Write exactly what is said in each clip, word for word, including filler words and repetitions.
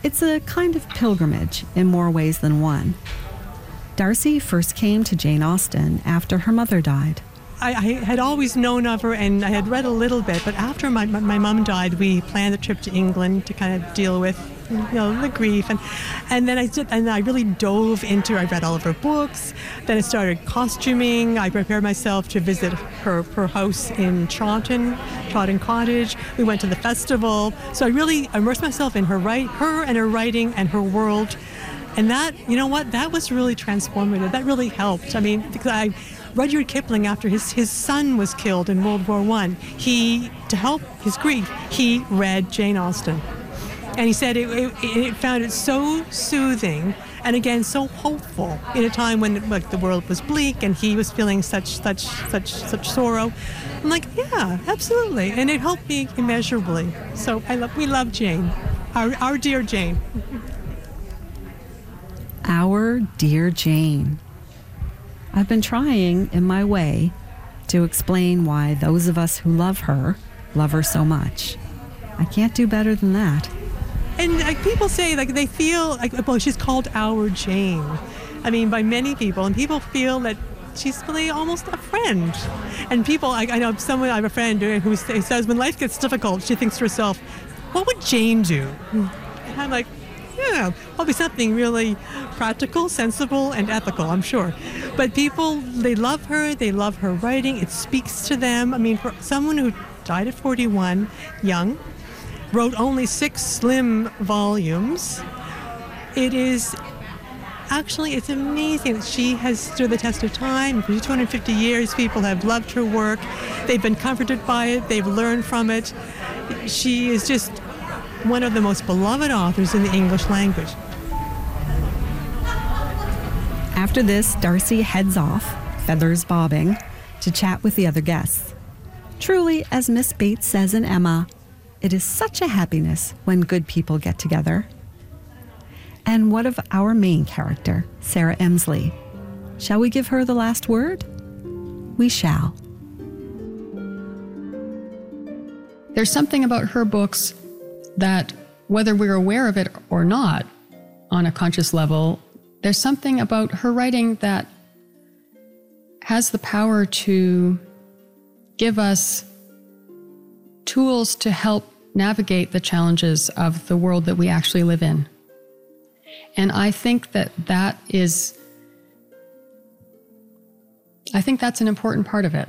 It's a kind of pilgrimage in more ways than one. Darcy first came to Jane Austen after her mother died. I, I had always known of her, and I had read a little bit, but after my my mom died, we planned a trip to England to kind of deal with, you know, the grief, and and then I did, and I really dove into. I read all of her books. Then I started costuming. I prepared myself to visit her her house in Chawton, Chawton Cottage. We went to the festival, so I really immersed myself in her write, her and her writing and her world, and that, you know what, that was really transformative. That really helped. I mean, because I. Rudyard Kipling, after his, his son was killed in World War One, he, to help his grief, he read Jane Austen. And he said it, it, it found it so soothing and, again, so hopeful in a time when, like, the world was bleak and he was feeling such such such such sorrow. I'm like, yeah, absolutely. And it helped me immeasurably. So I love, we love Jane, our, our dear Jane. Our dear Jane. I've been trying, in my way, to explain why those of us who love her, love her so much. I can't do better than that. And like, people say, like, they feel like, well, she's called our Jane. I mean, by many people, and people feel that she's really almost a friend. And people, I, I know someone, I have a friend who says when life gets difficult, she thinks to herself, what would Jane do? And I'm like, yeah, probably something really practical, sensible, and ethical, I'm sure. But people, they love her, they love her writing, it speaks to them. I mean, for someone who died at forty-one, young, wrote only six slim volumes, it is, actually, it's amazing that she has stood the test of time. For two hundred fifty years, people have loved her work, they've been comforted by it, they've learned from it. She is just one of the most beloved authors in the English language. After this, Darcy heads off, feathers bobbing, to chat with the other guests. Truly, as Miss Bates says in Emma, it is such a happiness when good people get together. And what of our main character, Sarah Emsley? Shall we give her the last word? We shall. There's something about her books that, whether we're aware of it or not, on a conscious level, there's something about her writing that has the power to give us tools to help navigate the challenges of the world that we actually live in. And I think that that is, I think that's an important part of it.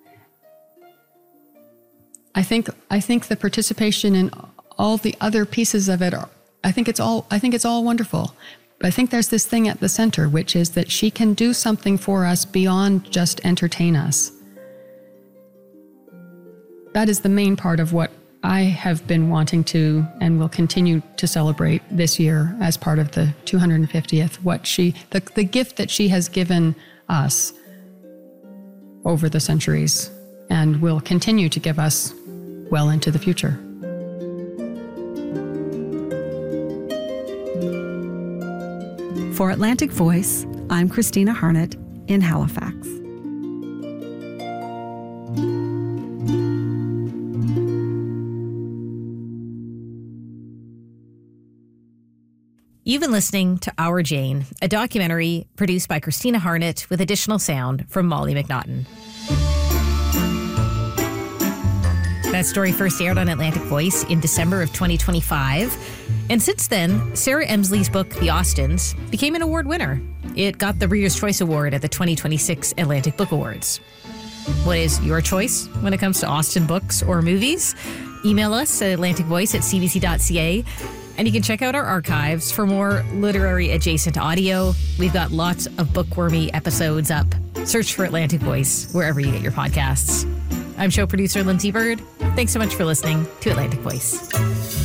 I think, I think the participation in all the other pieces of it are, I think it's all, I think it's all wonderful. But I think there's this thing at the center, which is that she can do something for us beyond just entertain us. That is the main part of what I have been wanting to and will continue to celebrate this year as part of the two hundred fiftieth, what she, the, the gift that she has given us over the centuries and will continue to give us well into the future. For Atlantic Voice, I'm Christina Harnett in Halifax. You've been listening to Our Jane, a documentary produced by Christina Harnett with additional sound from Molly McNaughton. That story first aired on Atlantic Voice in December of twenty twenty-five. And since then, Sarah Emsley's book, The Austens, became an award winner. It got the Reader's Choice Award at the twenty twenty-six Atlantic Book Awards. What is your choice when it comes to Austen books or movies? Email us at atlantic voice at c b c dot c a. And you can check out our archives for more literary adjacent audio. We've got lots of bookwormy episodes up. Search for Atlantic Voice wherever you get your podcasts. I'm show producer Lindsay Bird. Thanks so much for listening to Atlantic Voice.